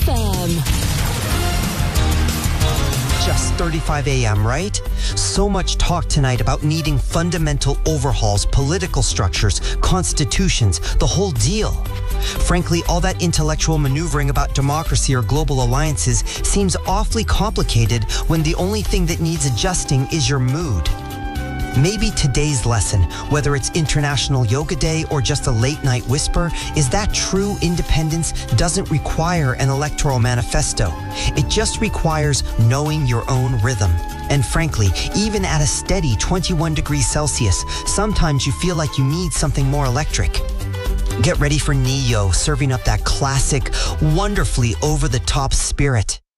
FM. Just 35 a.m., right? So much talk tonight about needing fundamental overhauls, political structures, constitutions, the whole deal. Frankly, all that intellectual maneuvering about democracy or global alliances seems awfully complicated when the only thing that needs adjusting is your mood. Maybe today's lesson, whether it's International Yoga Day or just a late-night whisper, is that true independence doesn't require an electoral manifesto. It just requires knowing your own rhythm. And frankly, even at a steady 21 degrees Celsius, sometimes you feel like you need something more electric. Get ready for Neo serving up that classic, wonderfully over-the-top spirit.